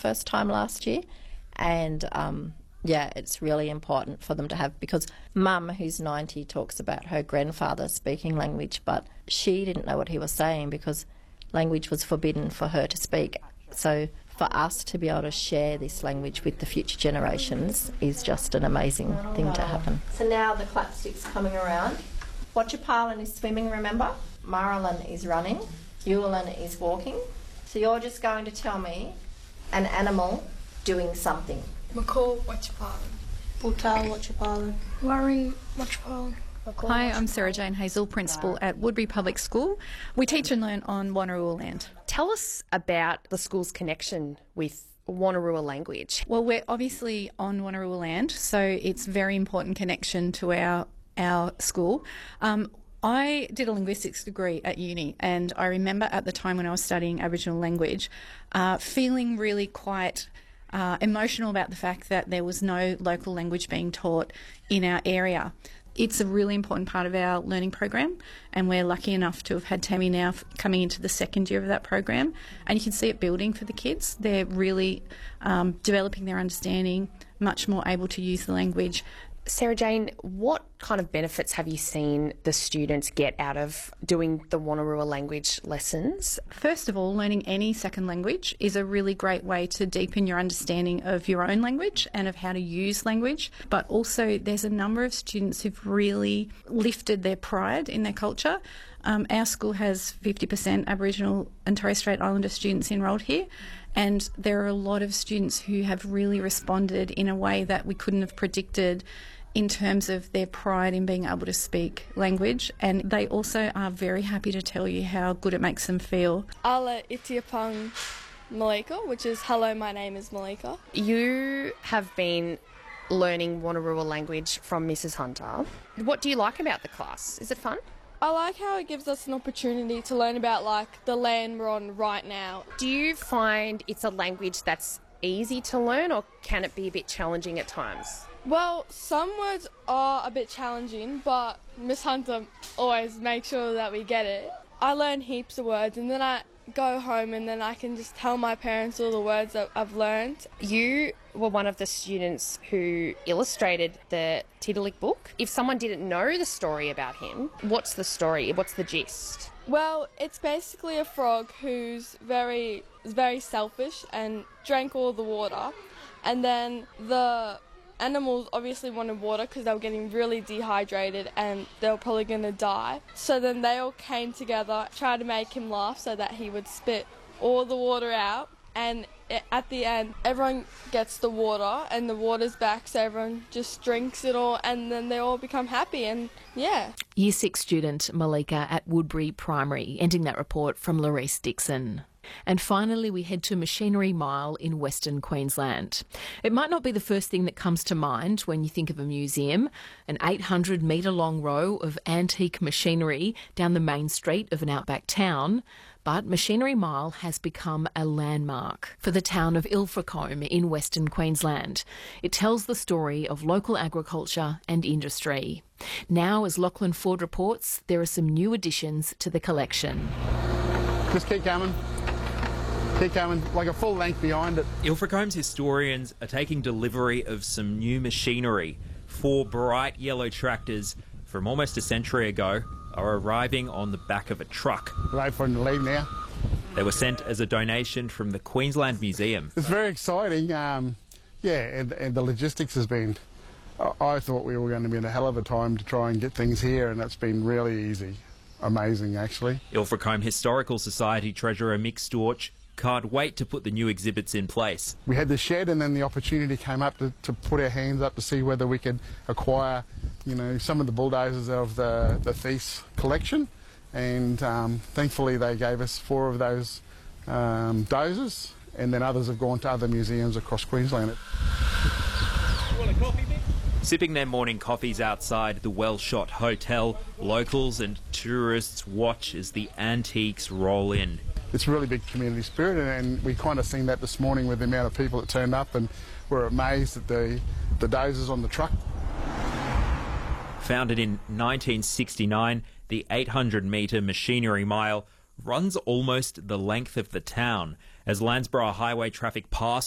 first time last year, and yeah, it's really important for them to have, because Mum, who's 90, talks about her grandfather speaking language, but she didn't know what he was saying because language was forbidden for her to speak. So for us to be able to share this language with the future generations is just an amazing thing to happen. So now the clapstick's coming around. Watchapalan is swimming, remember? Marilyn is running. Ewan is walking. So you're just going to tell me an animal doing something. Macaw Watchapalan. Butal Watchapalan. Warring Watchapalan. Hi, I'm Sarah Jane Hazel, Principal at Woodbury Public School. We teach and learn on Wonnarua land. Tell us about the school's connection with Wonnarua language. Well, we're obviously on Wonnarua land, so it's a very important connection to our school. I did a linguistics degree at uni, and I remember at the time when I was studying Aboriginal language feeling really quite emotional about the fact that there was no local language being taught in our area. It's a really important part of our learning program, and we're lucky enough to have had Tammy now coming into the second year of that program, and you can see it building for the kids. They're really developing their understanding, much more able to use the language. Sarah Jane, what kind of benefits have you seen the students get out of doing the Wonnarua language lessons? First of all, learning any second language is a really great way to deepen your understanding of your own language and of how to use language. But also there's a number of students who've really lifted their pride in their culture. Our school has 50% Aboriginal and Torres Strait Islander students enrolled here, and there are a lot of students who have really responded in a way that we couldn't have predicted in terms of their pride in being able to speak language, and they also are very happy to tell you how good it makes them feel. Ala Itiapang Malika, which is hello, my name is Malika. You have been learning Wonnarua language from Mrs. Hunter. What do you like about the class? Is it fun? I like how it gives us an opportunity to learn about like the land we're on right now. Do you find it's a language that's easy to learn, or can it be a bit challenging at times? Well, some words are a bit challenging, but Miss Hunter always makes sure that we get it. I learn heaps of words, and then I go home and then I can just tell my parents all the words that I've learned. You were one of the students who illustrated the Tiddalik book. If someone didn't know the story about him, what's the story? What's the gist? Well, it's basically a frog who's very selfish and drank all the water, and then the animals obviously wanted water because they were getting really dehydrated and they were probably going to die. So then they all came together, tried to make him laugh so that he would spit all the water out, and at the end everyone gets the water and the water's back, so everyone just drinks it all and then they all become happy, and yeah. Year 6 student Malika at Woodbury Primary, ending that report from Laurice Dixon. And finally, we head to Machinery Mile in Western Queensland. It might not be the first thing that comes to mind when you think of a museum, an 800-metre-long row of antique machinery down the main street of an outback town, but Machinery Mile has become a landmark for the town of Ilfracombe in Western Queensland. It tells the story of local agriculture and industry. Now, as Lachlan Ford reports, there are some new additions to the collection. Just keep coming. Keep coming, like a full length behind it. Ilfracombe's historians are taking delivery of some new machinery. 4 bright yellow tractors from almost a century ago are arriving on the back of a truck. Ready for them to leave now. They were sent as a donation from the Queensland Museum. It's very exciting, and the logistics has been... I thought we were going to be in a hell of a time to try and get things here, and that's been really easy. Amazing, actually. Ilfracombe Historical Society Treasurer Mick Storch can't wait to put the new exhibits in place. We had the shed, and then the opportunity came up to put our hands up to see whether we could acquire, some of the bulldozers of the Thiess collection, and thankfully they gave us 4 of those dozers, and then others have gone to other museums across Queensland. You want a coffee, Mick? Sipping their morning coffees outside the Well-Shot Hotel, locals and tourists watch as the antiques roll in. It's a really big community spirit, and we kind of seen that this morning with the amount of people that turned up, and we're amazed at the dozers on the truck. Founded in 1969, the 800-metre Machinery Mile runs almost the length of the town as Landsborough Highway traffic passes